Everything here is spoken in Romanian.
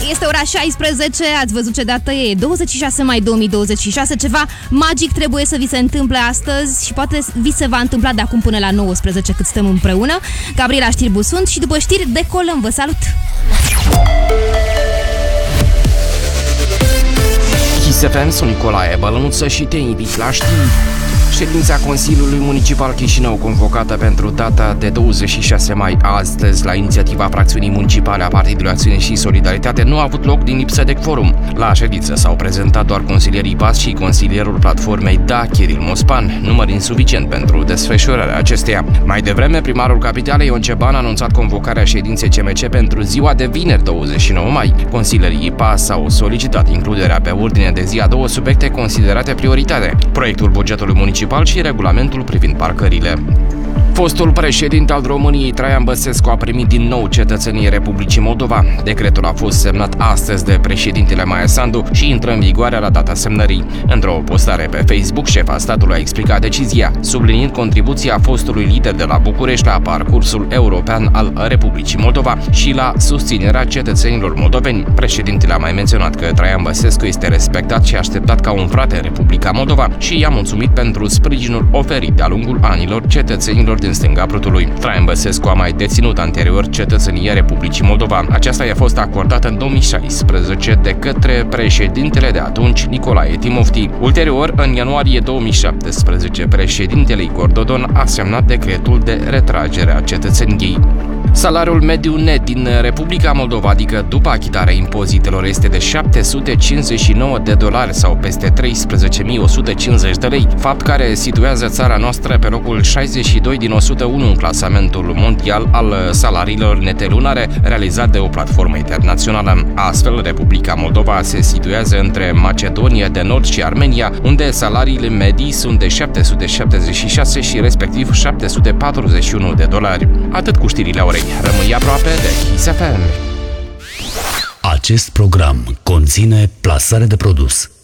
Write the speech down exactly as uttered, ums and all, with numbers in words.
Este ora șaisprezece, ați văzut ce dată e, douăzeci și șase mai două mii douăzeci și șase, ceva magic trebuie să vi se întâmple astăzi și poate vi se va întâmpla de acum până la nouăsprezece cât stăm împreună. Gabriela Știrbu sunt și după știri decolăm, vă salut! Kiss F M, sunt Nicolae Bălănuță și te invit la știri. Ședința Consiliului Municipal Chișinău, convocată pentru data de douăzeci și șase mai astăzi la inițiativa fracțiunii municipale a Partidului Acțiune și Solidaritate, nu a avut loc din lipsă de quorum. La ședință s-au prezentat doar consilierii P A S și consilierul platformei D A, Chiril Mospan, număr insuficient pentru desfășurarea acesteia. Mai devreme, primarul Capitalei, Ion Ceban, a anunțat convocarea ședinței C M C pentru ziua de vineri, douăzeci și nouă mai. Consilierii P A S au solicitat includerea pe ordine de zi a două subiecte considerate prioritare: proiectul bugetului municipal și regulamentul privind parcările. Fostul președinte al României, Traian Băsescu, a primit din nou cetățenie Republicii Moldova. Decretul a fost semnat astăzi de președintele Maia Sandu și intră în vigoare la data semnării. Într-o postare pe Facebook, șefa statului a explicat decizia, subliniind contribuția fostului lider de la București la parcursul european al Republicii Moldova și la susținerea cetățenilor moldoveni. Președintele a mai menționat că Traian Băsescu este respectat și așteptat ca un frate în Republica Moldova și i-a mulțumit pentru sprijinul oferit de-a lungul anilor cetățenilor din stânga Prutului. Traian Băsescu a mai deținut anterior cetățenia Republicii Moldova. Aceasta i-a fost acordată în două mii șaisprezece de către președintele de atunci, Nicolae Timofti. Ulterior, în ianuarie două mii șaptesprezece, președintele Igor Dodon a semnat decretul de retragere a cetățeniei. Salariul mediu net din Republica Moldova, adică după achitarea impozitelor, este de șapte sute cincizeci și nouă de dolari sau peste treisprezece mii o sută cincizeci de lei, fapt care situează țara noastră pe locul șaizeci și doi din o sută unu în clasamentul mondial al salariilor nete lunare realizat de o platformă internațională. Astfel, Republica Moldova se situează între Macedonia de Nord și Armenia, unde salariile medii sunt de șapte sute șaptezeci și șase și respectiv șapte sute patruzeci și unu de dolari. Atât cu știrile orei. Rămâi aproape de Kiss F M. Acest program conține plasare de produs.